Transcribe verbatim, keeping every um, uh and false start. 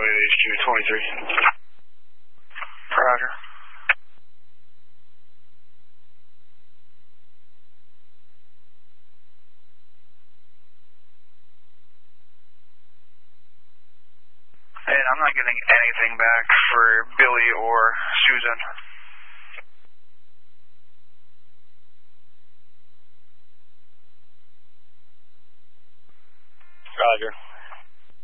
eight H Q twenty-three. Roger. And I'm not getting anything back for Billy or Susan. Roger.